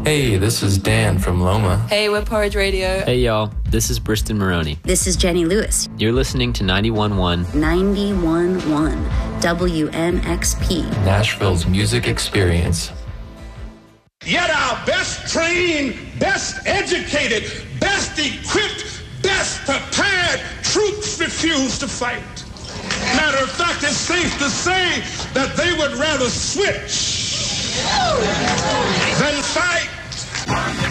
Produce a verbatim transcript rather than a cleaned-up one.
Hey, this is Dan from Loma. Hey, we're Porridge Radio. Hey, y'all. This is Briston Maroney. This is Jenny Lewis. You're listening to ninety-one point one. ninety-one point one W N X P. Nashville's music experience. Yet our best trained, best educated, best equipped, best prepared troops refuse to fight. Matter of fact, it's safe to say that they would rather switch than fight.